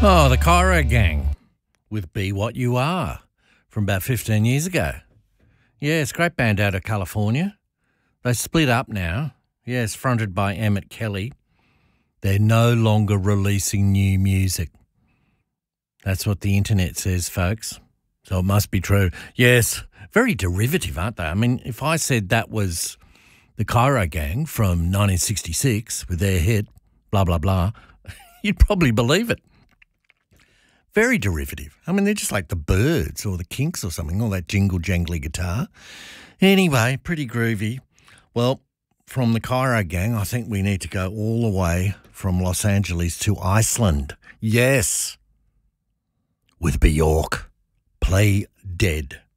Oh, the Cairo Gang with Be What You Are from about 15 years ago. Yes, great band out of California. They split up now. Yes, fronted by Emmett Kelly. They're no longer releasing new music. That's what the internet says, folks. So it must be true. Yes, very derivative, aren't they? I mean, if I said that was the Cairo Gang from 1966 with their hit, blah, blah, blah, you'd probably believe it. Very derivative. I mean, they're just like the Byrds or the Kinks or something, all that jingle-jangly guitar. Anyway, pretty groovy. Well, from the Cairo Gang, I think we need to go all the way from Los Angeles to Iceland. Yes. With Bjork. Play Dead.